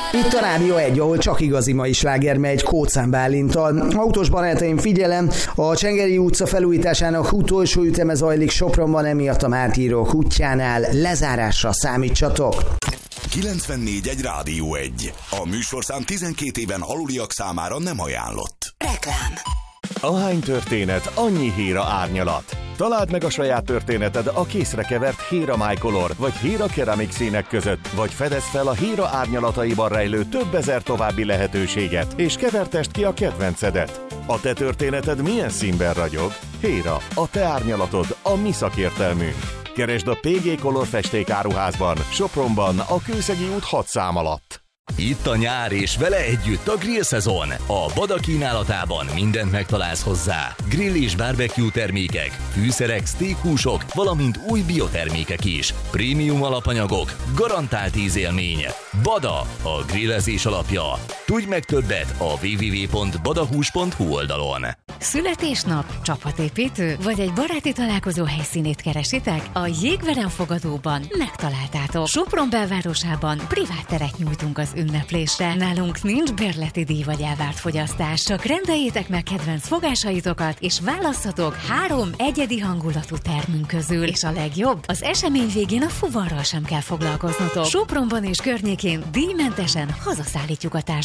Itt a Rádió 1, ahol csak igazi mai sláger megy Kócán Bálinttal. Autós barátaim, figyelem, a Csengeri utca felújításának utolsó üteme zajlik Sopronban, emiatt a Mártírok útjánál lezárásra számítsatok. 94.1 Rádió 1. A műsorszám 12 éven aluliak számára nem ajánlott. Reklám. Ahány történet, annyi héra árnyalat. Találd meg a saját történeted a készre kevert Héra My Color vagy Héra Ceramic színek között, vagy fedezd fel a Héra árnyalataiban rejlő több ezer további lehetőséget, és kevertesd ki a kedvencedet. A te történeted milyen színben ragyog? Héra, a te árnyalatod, a mi szakértelmünk. Keresd a PG Color festékáruházban, Sopronban, a Kőszegi út 6 szám alatt. Itt a nyár és vele együtt a grill szezon. A Bada kínálatában mindent megtalálsz hozzá. Grill és barbecue termékek, fűszerek, steakhúsok, valamint új biotermékek is. Prémium alapanyagok, garantált ízélmény. Bada, a grillezés alapja. Tudj meg többet a www.badahús.hu oldalon. Születésnap, csapatépítő vagy egy baráti találkozó helyszínét keresitek? A Jégverem fogadóban megtaláltátok. Sopron belvárosában privát teret nyújtunk az ünneplésre. Nálunk nincs bérleti díj vagy elvárt fogyasztás, csak rendeljétek meg kedvenc fogásaitokat, és választhatok 3 egyedi hangulatú termünk közül. És a legjobb, az esemény végén a fuvarral sem kell foglalkoznotok. Sopronban és környékén díjmentesen hazaszállítjuk a